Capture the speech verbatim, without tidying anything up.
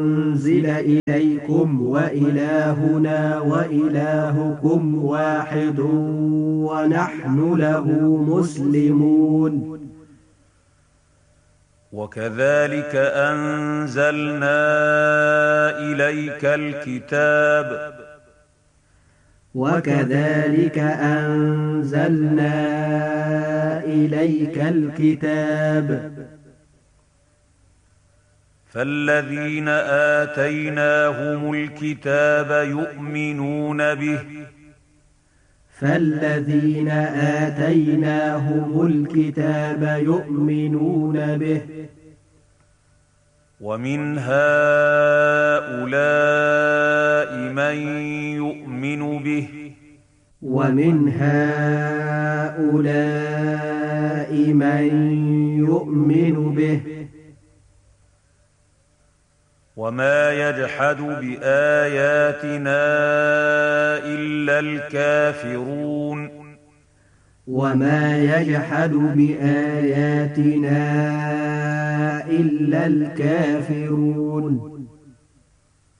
أنزل إليكم وإلهنا وإلهكم واحد ونحن له مسلمون. وكذلك أنزلنا إليك الكتاب وكذلك أنزلنا إليك الكتاب فالذين آتيناهم الكتاب يؤمنون به فالذين آتيناهم الكتاب يؤمنون به ومن هؤلاء من يؤمن به ومن هؤلاء من يؤمن به وما يجحد بآياتنا إلا الكافرون وما يجحد بآياتنا إلا الكافرون